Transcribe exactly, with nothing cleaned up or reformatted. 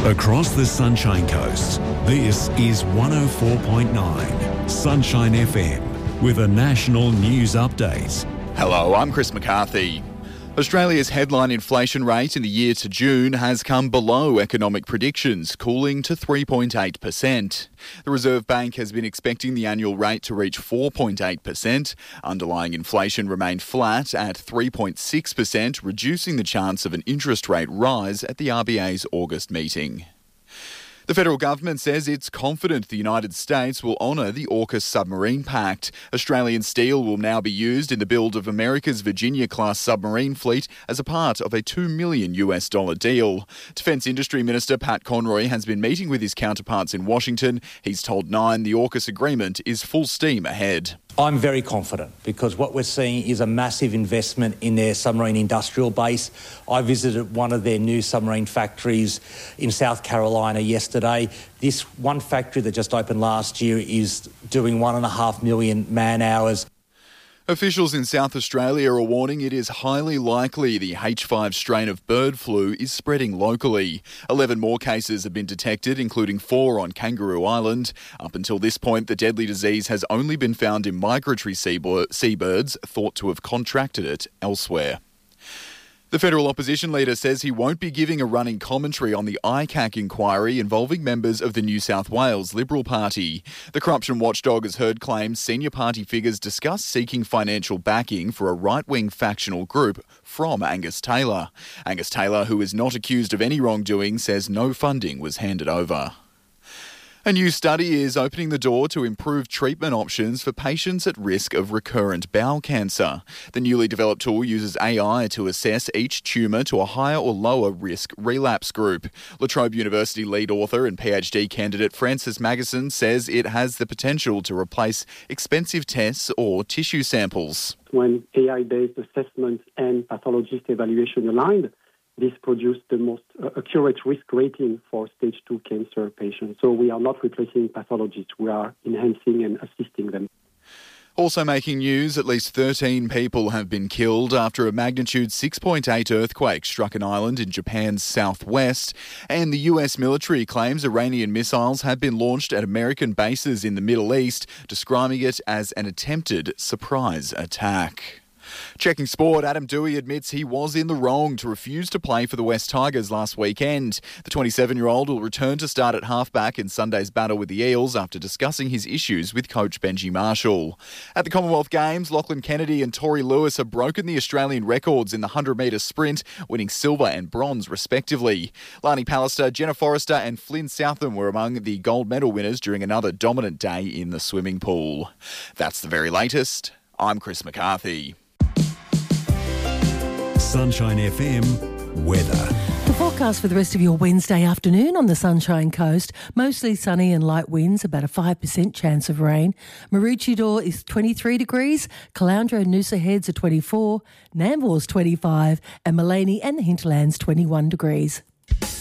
Across the Sunshine Coast, this is one oh four point nine Sunshine F M with a national news update. Hello, I'm Chris McCarthy. Australia's headline inflation rate in the year to June has come below economic predictions, cooling to three point eight percent. The Reserve Bank has been expecting the annual rate to reach four point eight percent. Underlying inflation remained flat at three point six percent, reducing the chance of an interest rate rise at the R B A's August meeting. The federal government says it's confident the United States will honour the AUKUS submarine pact. Australian steel will now be used in the build of America's Virginia-class submarine fleet as a part of a two million US dollar deal. Defence Industry Minister Pat Conroy has been meeting with his counterparts in Washington. He's told Nine the AUKUS agreement is full steam ahead. I'm very confident because what we're seeing is a massive investment in their submarine industrial base. I visited one of their new submarine factories in South Carolina yesterday. This one factory that just opened last year is doing one and a half million man hours. Officials in South Australia are warning it is highly likely the H five strain of bird flu is spreading locally. Eleven more cases have been detected, including four on Kangaroo Island. Up until this point, the deadly disease has only been found in migratory seabirds thought to have contracted it elsewhere. The federal opposition leader says he won't be giving a running commentary on the I C A C inquiry involving members of the New South Wales Liberal Party. The corruption watchdog has heard claims senior party figures discuss seeking financial backing for a right-wing factional group from Angus Taylor. Angus Taylor, who is not accused of any wrongdoing, says no funding was handed over. A new study is opening the door to improved treatment options for patients at risk of recurrent bowel cancer. The newly developed tool uses A I to assess each tumour to a higher or lower risk relapse group. La Trobe University lead author and PhD candidate Frances Magnuson says it has the potential to replace expensive tests or tissue samples. When A I-based assessment and pathologist evaluation aligned, this produced the most uh, accurate risk rating for stage two cancer patients. So we are not replacing pathologists, we are enhancing and assisting them. Also making news, at least thirteen people have been killed after a magnitude six point eight earthquake struck an island in Japan's southwest. And the U S military claims Iranian missiles have been launched at American bases in the Middle East, describing it as an attempted surprise attack. Checking sport, Adam Doueihi admits he was in the wrong to refuse to play for the West Tigers last weekend. The twenty-seven-year-old will return to start at halfback in Sunday's battle with the Eels after discussing his issues with coach Benji Marshall. At the Commonwealth Games, Lachlan Kennedy and Tori Lewis have broken the Australian records in the one hundred metre sprint, winning silver and bronze respectively. Lani Pallister, Jenna Forrester and Flynn Southam were among the gold medal winners during another dominant day in the swimming pool. That's the very latest. I'm Chris McCarthy. Sunshine F M weather. The forecast for the rest of your Wednesday afternoon on the Sunshine Coast, mostly sunny and light winds, about a five percent chance of rain. Maroochydore is twenty-three degrees, Caloundra and Noosa Heads are twenty-four, Nambour's twenty-five and Maleny and the Hinterlands twenty-one degrees.